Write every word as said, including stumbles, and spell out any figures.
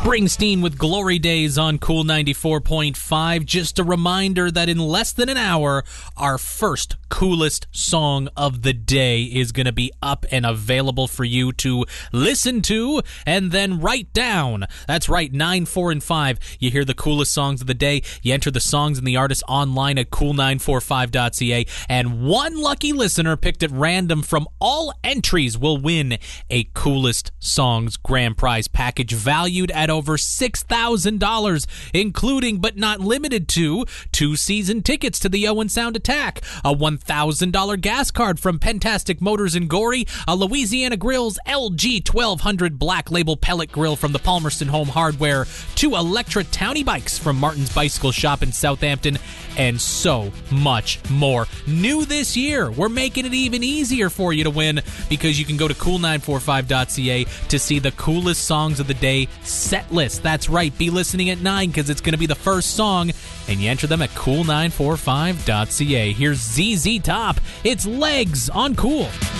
Springsteen with Glory Days on Cool ninety-four point five. Just a reminder that in less than an hour, our first coolest song of the day is going to be up and available for you to listen to and then write down. That's right, nine, four, and five. You hear the coolest songs of the day. You enter the songs and the artists online at cool nine four five dot c a, and one lucky listener picked at random from all entries will win a Coolest Songs grand prize package valued at over six thousand dollars, including but not limited to two season tickets to the Owen Sound Attack, a one thousand dollars gas card from Pentastic Motors in Gorey, a Louisiana Grill's L G twelve hundred Black Label pellet grill from the Palmerston Home Hardware, two Electra Townie bikes from Martin's Bicycle Shop in Southampton, and so much more. New this year, we're making it even easier for you to win because you can go to cool nine four five dot c a to see the coolest songs of the day set list. That's right, be listening at nine because it's going to be the first song, and you enter them at cool nine four five dot c a. Here's Z Z Top. It's Legs on Cool.